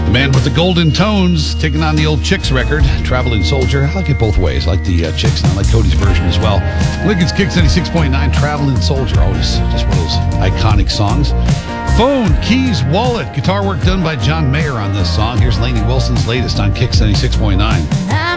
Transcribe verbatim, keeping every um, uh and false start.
Man with the Golden Tones taking on the old Chicks record, Traveling Soldier. I like it both ways. I like the uh, Chicks and I like Cody's version as well. Lincoln's Kicks ninety-six point nine, Traveling Soldier. Always just one of those iconic songs. Phone, Keys, Wallet. Guitar work done by John Mayer on this song. Here's Lainey Wilson's latest on Kicks ninety-six point nine.